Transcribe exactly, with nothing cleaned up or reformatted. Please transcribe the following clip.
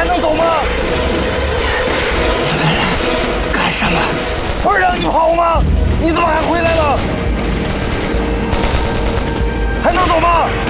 还能走吗？ 你们来干什么？ 不是让你跑吗？你怎么还回来了？还能走吗？